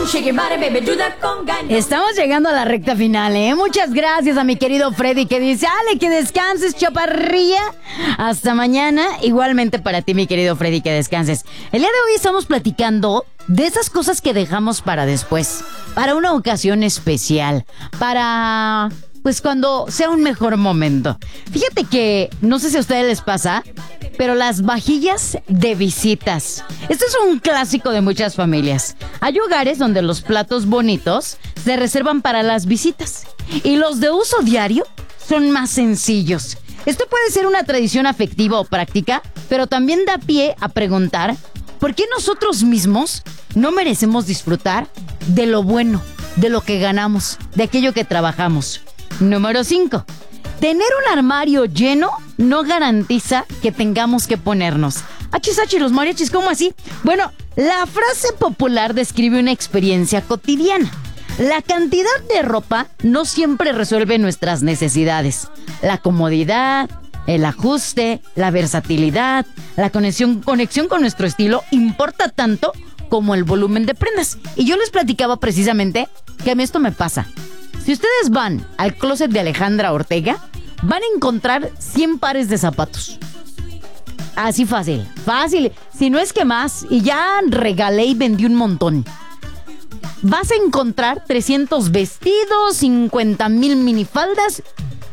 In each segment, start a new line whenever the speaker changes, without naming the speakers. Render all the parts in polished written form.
Estamos llegando a la recta final, ¿eh? Muchas gracias a mi querido Freddy que dice, Ale, que descanses, chaparrilla. Hasta mañana. Igualmente para ti, mi querido Freddy, que descanses. El día de hoy estamos platicando de esas cosas que dejamos para después, para una ocasión especial, para... pues cuando sea un mejor momento. Fíjate que, no sé si a ustedes les pasa, pero las vajillas de visitas. Esto es un clásico de muchas familias. Hay hogares donde los platos bonitos se reservan para las visitas y los de uso diario son más sencillos. Esto puede ser una tradición afectiva o práctica, pero también da pie a preguntar ¿por qué nosotros mismos no merecemos disfrutar de lo bueno, de lo que ganamos, de aquello que trabajamos? Número 5. Tener un armario lleno no garantiza que tengamos que ponernos. Achis, los mariachis, ¿cómo así? Bueno, la frase popular describe una experiencia cotidiana. La cantidad de ropa no siempre resuelve nuestras necesidades. La comodidad, el ajuste, la versatilidad, la conexión con nuestro estilo importa tanto como el volumen de prendas. Y yo les platicaba precisamente que a mí esto me pasa. Si ustedes van al closet de Alejandra Ortega, van a encontrar 100 pares de zapatos. Así fácil. Si no es que más, y ya regalé y vendí un montón. Vas a encontrar 300 vestidos, 50,000 minifaldas.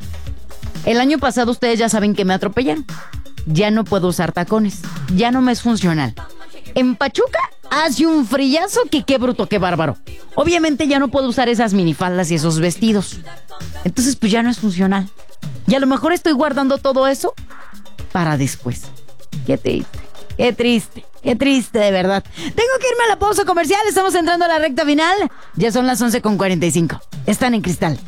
El año pasado ustedes ya saben que me atropellaron. Ya no puedo usar tacones. Ya no me es funcional. En Pachuca hace un frillazo que qué bruto, qué bárbaro. Obviamente ya no puedo usar esas minifaldas y esos vestidos. Entonces pues ya no es funcional. Y a lo mejor estoy guardando todo eso para después. Qué triste de verdad. Tengo que irme a la pausa comercial. Estamos entrando a la recta final. Ya son las 11:45. Están en Cristal.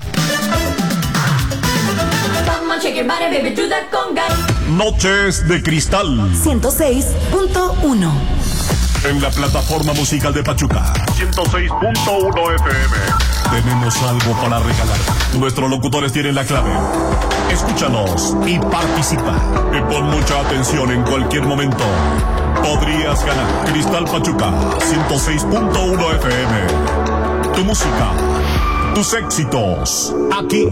Noches de Cristal
106.1.
en la plataforma musical de Pachuca 106.1 FM. Tenemos algo para regalar. Nuestros locutores tienen la clave. Escúchanos y participa. Y pon mucha atención, en cualquier momento podrías ganar Cristal Pachuca 106.1 FM. Tu música, tus éxitos, aquí.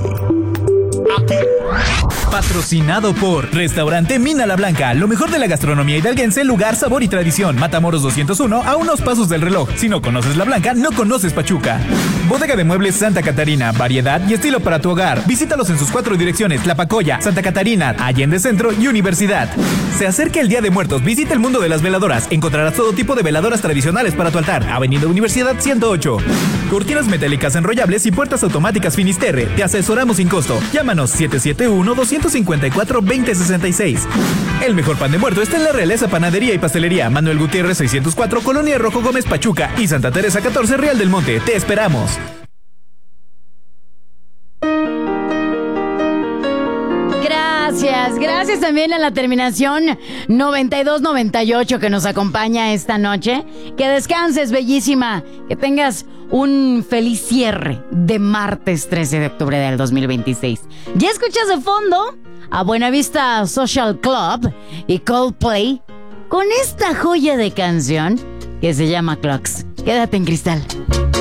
Patrocinado por Restaurante Mina La Blanca, lo mejor de la gastronomía hidalguense, lugar, sabor y tradición. Matamoros 201, a unos pasos del reloj. Si no conoces La Blanca, no conoces Pachuca. Bodega de Muebles Santa Catarina, variedad y estilo para tu hogar. Visítalos en sus 4 direcciones: Tlapacoya, Santa Catarina, Allende Centro y Universidad. Se acerca el Día de Muertos, visita el mundo de las veladoras. Encontrarás todo tipo de veladoras tradicionales para tu altar. Avenida Universidad 108. Cortinas metálicas enrollables y puertas automáticas Finisterre. Te asesoramos sin costo. Llámanos 771-254-2066. El mejor pan de muerto está en la Realeza Panadería y Pastelería, Manuel Gutiérrez 604, Colonia Rojo Gómez, Pachuca, y Santa Teresa 14, Real del Monte. Te esperamos.
Gracias también a la terminación 9298 que nos acompaña esta noche. Que descanses, bellísima. Que tengas un feliz cierre de martes 13 de octubre del 2026. Ya escuchas de fondo a Buenavista Social Club y Coldplay con esta joya de canción que se llama Clocks. Quédate en Cristal.